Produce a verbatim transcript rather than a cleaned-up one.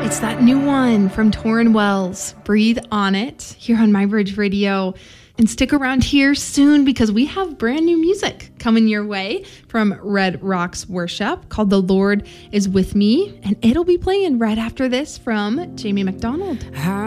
It's that new one from Tauren Wells, Breathe on It, here on My Bridge Radio. And stick around here soon because we have brand new music coming your way from Red Rocks Worship called The Lord is With Me. And it'll be playing right after this from Jamie McDonald.